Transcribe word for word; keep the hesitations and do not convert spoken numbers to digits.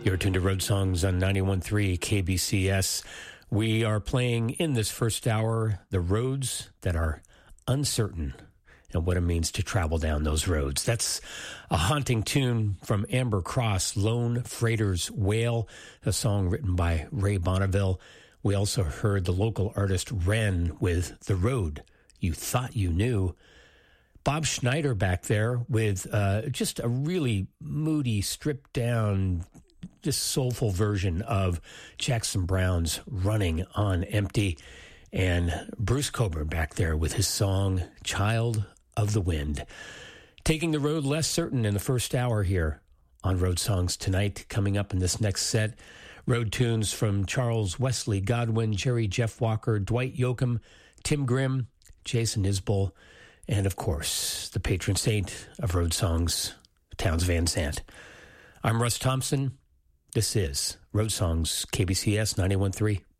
You're tuned to Road Songs on ninety-one point three K B C S. We are playing in this first hour the roads that are uncertain and what it means to travel down those roads. That's a haunting tune from Amber Cross, Lone Freighter's Wail, a song written by Ray Bonneville. We also heard the local artist Wren with The Road You Thought You Knew. Bob Schneider back there with uh, just a really moody, stripped down, just soulful version of Jackson Browne's Running on Empty. And Bruce Cockburn back there with his song Child of the Wind. Taking the road less certain in the first hour here on Road Songs tonight. Coming up in this next set, road tunes from Charles Wesley Godwin, Jerry Jeff Walker, Dwight Yoakam, Tim Grimm, Jason Isbell, and of course, the patron saint of road songs, Townes Van Zandt. I'm Russ Thompson. This is Road Songs, K B C S ninety-one point three.